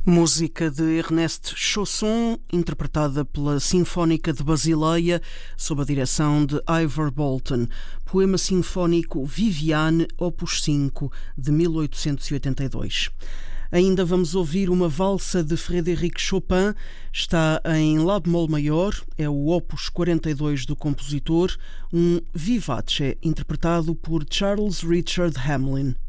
Música de Ernest Chausson, interpretada pela Sinfónica de Basileia, sob a direção de Ivor Bolton. Poema sinfónico Viviane, opus 5, de 1882. Ainda vamos ouvir uma valsa de Frédéric Chopin, está em Lá bemol maior, é o opus 42 do compositor, um vivace interpretado por Charles Richard Hamlin.